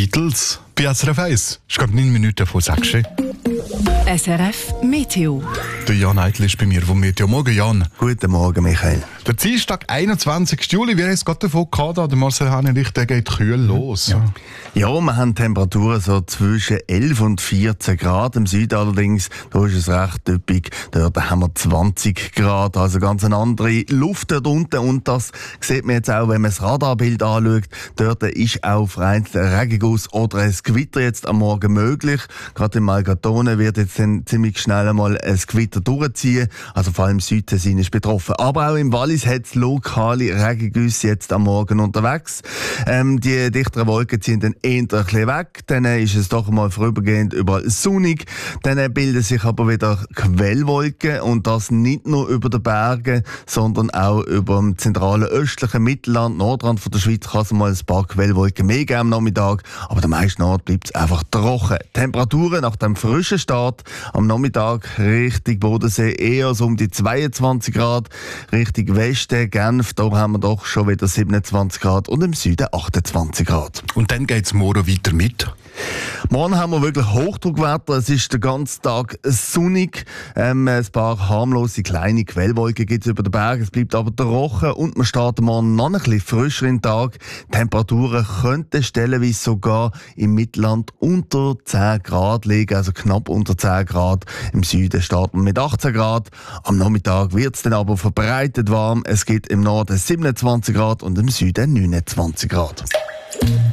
Beatles bei SRF 1. Ich glaube 9 Minuten vor 6. SRF Meteo. Der Jan Eitel ist bei mir vom Meteo. Morgen, Jan. Guten Morgen, Michael. Der Dienstag, 21. Juli, wir haben es gerade davon gehabt, der Marcel Hahn-Licht, der geht kühl los. Ja, wir haben Temperaturen so zwischen 11 und 14 Grad. Im Süden allerdings, da ist es recht üppig. Dort haben wir 20 Grad, also ganz eine andere Luft dort unten. Und das sieht man jetzt auch, wenn man das Radarbild anschaut. Dort ist auch vereinzelt ein Regenguss oder ein Gewitter jetzt am Morgen möglich. Gerade in Malgatone wird jetzt dann ziemlich schnell einmal ein Gewitter durchziehen. Also vor allem im Südtessin ist betroffen. Aber auch im Wallis hat es lokale Regengüsse jetzt am Morgen unterwegs. Die dichteren Wolken ziehen dann eher ein bisschen weg. Dann ist es doch mal vorübergehend überall sonnig. Dann bilden sich aber wieder Quellwolken. Und das nicht nur über den Bergen, sondern auch über dem zentralen östlichen Mittelland, Nordrand von der Schweiz, kann es mal ein paar Quellwolken mehr geben am Nachmittag. Aber an den meisten Orten bleibt es einfach trocken. Temperaturen nach dem frischen Start am Nachmittag Richtung Bodensee eher so um die 22 Grad. Richtung Westen, Genf, da haben wir doch schon wieder 27 Grad und im Süden 28 Grad. Und dann geht es morgen weiter mit. Morgen haben wir wirklich Hochdruckwetter. Es ist den ganzen Tag sonnig. Ein paar harmlose kleine Quellwolken gibt es über den Bergen. Es bleibt aber trocken und wir starten morgen noch ein bisschen frischer in den Tag. Temperaturen könnten stellenweise sogar im Mittelland unter 10 Grad liegen, also knapp unter 10 Grad. Im Süden starten wir mit 18 Grad. Am Nachmittag wird es dann aber verbreitet warm. Es gibt im Norden 27 Grad und im Süden 29 Grad.